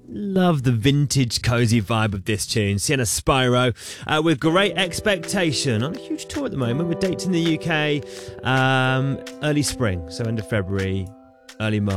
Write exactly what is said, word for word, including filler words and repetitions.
Love the vintage cozy vibe of this tune. Sienna Spyro uh, with Great Expectation on a huge tour at the moment with dates in the U K um, early spring, so end of February, early March.